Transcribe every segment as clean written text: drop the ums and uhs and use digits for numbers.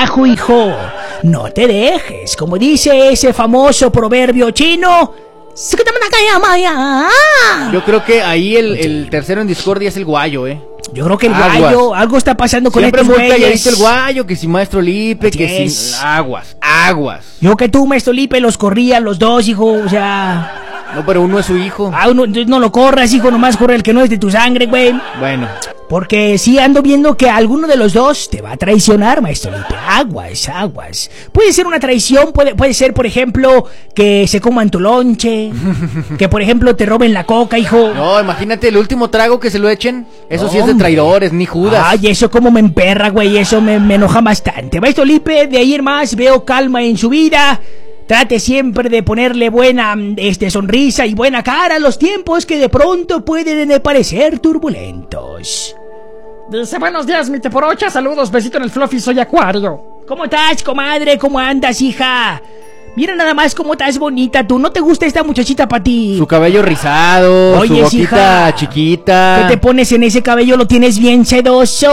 abajo, hijo. No te dejes, como dice ese famoso proverbio chino. Yo creo que ahí el tercero en discordia es el Guayo, Yo creo que el Guayo, algo está pasando con siempre estos muy calladito güeyes. el Guayo, que si Maestro Lipe, que si... Aguas. Yo que tú, Maestro Lipe, los corría los dos, hijo, o sea... No, pero uno es su hijo. Uno, no lo corras, hijo, nomás corre el que no es de tu sangre, güey. Bueno. Porque sí ando viendo que alguno de los dos te va a traicionar, Maestro Lipe. Aguas. Puede ser una traición, puede ser, por ejemplo, que se coman tu lonche, que, por ejemplo, te roben la coca, hijo. No, imagínate el último trago que se lo echen. Eso sí es de traidores, ni Judas. Ay, eso como me emperra, güey, eso me enoja bastante. Maestro Lipe, de ahí en más veo calma en su vida. Trate siempre de ponerle buena sonrisa y buena cara a los tiempos que de pronto pueden parecer turbulentos. Dice, buenos días, mi teporocha, saludos, besito en el fluffy, soy Acuario. ¿Cómo estás, comadre? ¿Cómo andas, hija? Mira nada más cómo estás bonita tú. ¿No te gusta esta muchachita para ti? Su cabello rizado, oye, su boquita hija, chiquita. ¿Qué te pones en ese cabello? Lo tienes bien sedoso.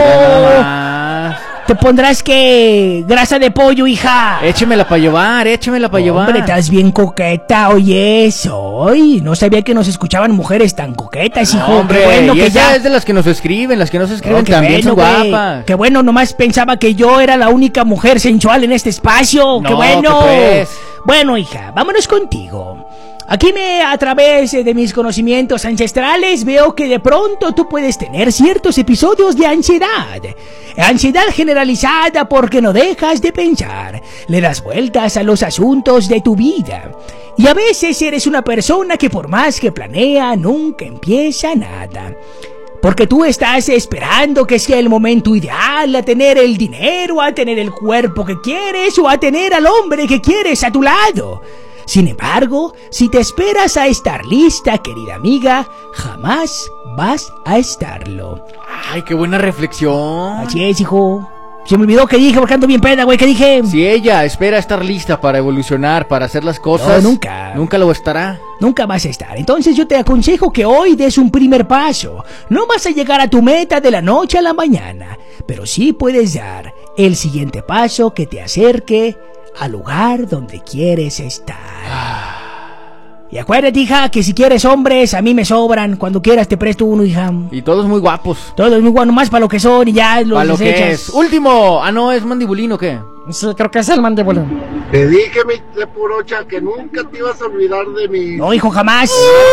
Te pondrás que grasa de pollo, hija. Échemela para llevar. Hombre, estás bien coqueta, oye, soy. No sabía que nos escuchaban mujeres tan coquetas, hijo. No, hombre, qué bueno y que esa ya es de las que nos escriben, las que nos escriben también bueno, son guapas. Qué bueno, nomás pensaba que yo era la única mujer sensual en este espacio. No, qué bueno. Pues. Bueno, hija, vámonos contigo. Aquí a través de mis conocimientos ancestrales veo que de pronto tú puedes tener ciertos episodios de ansiedad. Ansiedad generalizada porque no dejas de pensar, le das vueltas a los asuntos de tu vida. Y a veces eres una persona que por más que planea, nunca empieza nada. Porque tú estás esperando que sea el momento ideal, a tener el dinero, a tener el cuerpo que quieres o a tener al hombre que quieres a tu lado. Sin embargo, si te esperas a estar lista, querida amiga, jamás vas a estarlo. Ay, qué buena reflexión. Así es, hijo. Se me olvidó que dije, porque ando bien peda, güey, ¿qué dije? Si ella espera estar lista para evolucionar, para hacer las cosas... No, nunca. Nunca lo estará. Nunca vas a estar. Entonces yo te aconsejo que hoy des un primer paso. No vas a llegar a tu meta de la noche a la mañana, pero sí puedes dar el siguiente paso que te acerque al lugar donde quieres estar. Y acuérdate, hija, que si quieres hombres, a mí me sobran. Cuando quieras te presto uno, hija. Y todos muy guapos. Todos muy guapos, nomás para lo que son y ya los para lo desechas. Que es. Último. Ah, no, ¿es mandibulín o qué? Sí, creo que es el mandibulín. Te dije, mi teporocha, que nunca te ibas a olvidar de mí. No, hijo, jamás.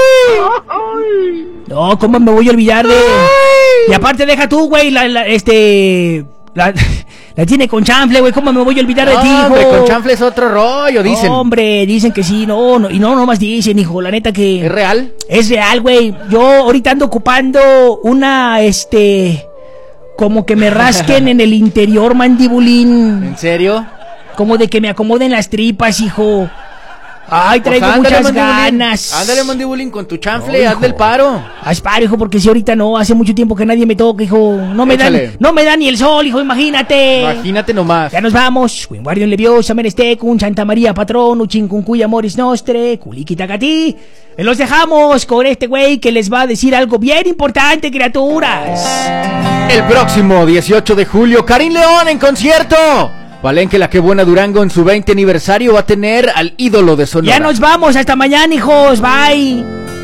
No, ¿cómo me voy a olvidar de...? Y aparte deja tú, güey, la tiene con chanfle, güey, ¿cómo me voy a olvidar de ti, hijo? Hombre, con chanfle es otro rollo, dicen. No, hombre, dicen que sí, no, y no nomás dicen, hijo, la neta que... ¿Es real? Es real, güey. Yo ahorita ando ocupando una, como que me rasquen en el interior, mandibulín. ¿En serio? Como de que me acomoden las tripas, hijo. Ay, traigo pues muchas ganas. Ándale, mandibulín, con tu chanfle, hazle el paro. Haz paro, hijo, porque si ahorita no, hace mucho tiempo que nadie me toca, hijo. No me da ni el sol, hijo, imagínate. Imagínate nomás. Ya nos vamos. Wingardium Leviosa, Menestecum, Santa María Patrón, Uchincuncuy Amoris Nostre, Culiquitacatí. Los dejamos con este güey que les va a decir algo bien importante, criaturas. El próximo 18 de julio, Karim León en concierto. Palenque La Qué Buena Durango en su 20 aniversario va a tener al ídolo de Sonora. Ya nos vamos, hasta mañana, hijos, bye.